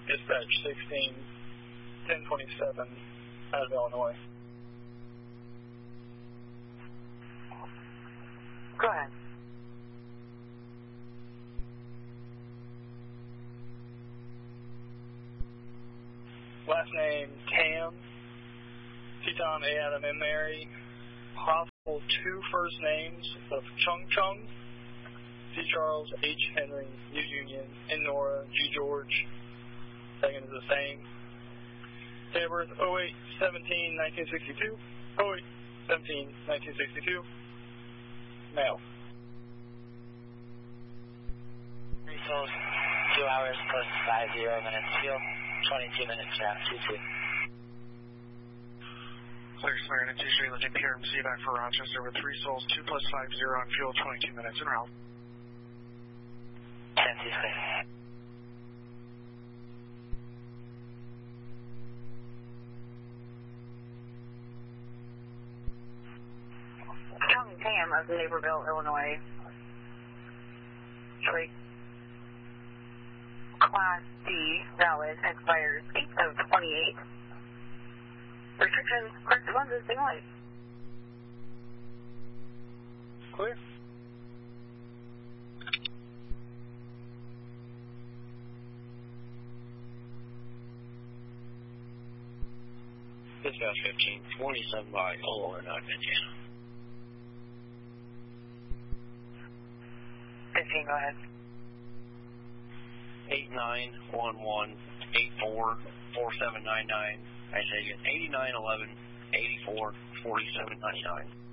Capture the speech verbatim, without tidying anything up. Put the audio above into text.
dispatch sixteen, ten twenty-seven out of Illinois. Go ahead. Last name, Tam, Teton, A. Adam, M. Mary. Possible two first names of Chung Chung, C. Charles, H. Henry, U. Union, N. Nora, G. George. Second is the same. Date of birth, oh eight seventeen nineteen sixty-two. oh eight seventeen nineteen sixty-two. Male. Results, two hours plus five zero minutes fuel, twenty-two minutes route, two two. Clear Samaritan two three, Legend P R M C back for Rochester with three souls, two plus five zero on fuel, twenty-two minutes en route. ten two six. Chung Tam of Naperville, Illinois. Three. Class D, valid, expires eight of twenty-eight. Restrictions, corrective lenses, being light. Clear. Dispatch fifteen, twenty-seven by Illinois, not Indiana. fifteen, go ahead. eight nine one one eight four four seven nine nine. I say again, eighty-nine eleven eighty-four forty-seven ninety-nine.